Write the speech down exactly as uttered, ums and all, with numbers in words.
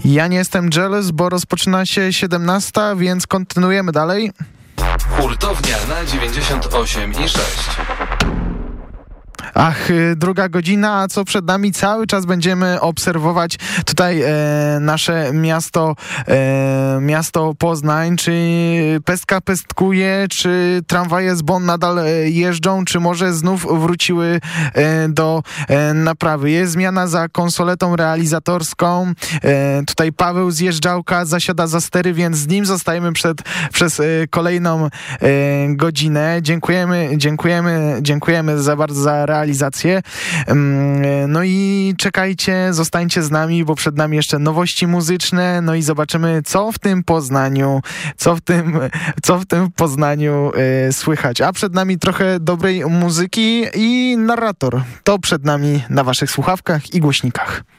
Ja nie jestem jealous, bo rozpoczyna się siedemnasta, więc kontynuujemy dalej. Hurtownia na dziewięćdziesiąt osiem i sześć. Ach, druga godzina, a co przed nami? Cały czas będziemy obserwować tutaj e, nasze miasto, e, miasto Poznań, czy pestka pestkuje, czy tramwaje z Bonn nadal jeżdżą, czy może znów wróciły e, do e, naprawy. Jest zmiana za konsoletą realizatorską. E, tutaj Paweł Zjeżdżałka zasiada za stery, więc z nim zostajemy przed, przez e, kolejną e, godzinę. Dziękujemy, dziękujemy, dziękujemy za bardzo za realizację. No i czekajcie, zostańcie z nami, bo przed nami jeszcze nowości muzyczne, no i zobaczymy, co w tym Poznaniu, co w tym, co w tym Poznaniu y, słychać. A przed nami trochę dobrej muzyki i narrator. To przed nami na waszych słuchawkach i głośnikach.